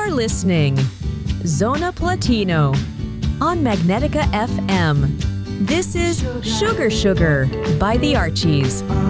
You're listening Zona Platino on Magnetica FM. This is Sugar Sugar by the Archies.